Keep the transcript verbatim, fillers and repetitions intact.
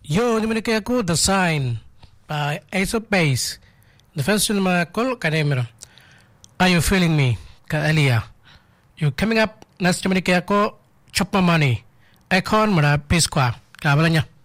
Yo, ni mo ko the sign by Ace of Base. The first film call Kademiro. Are you feeling me? Ka Alia. You coming up next to me ko chop my money. Icon mara pisqua. Kabalanya.